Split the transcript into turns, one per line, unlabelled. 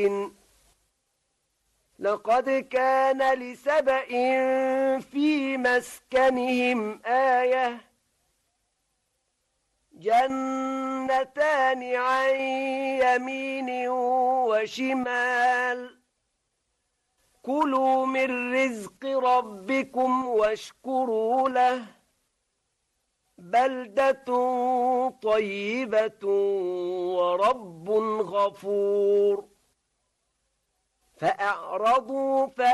لقد كان لسبإ في مسكنهم آية جنتان عن يمين وشمال كلوا من رزق ربكم واشكروا له بلدة طيبة ورب غفور فأعرضوا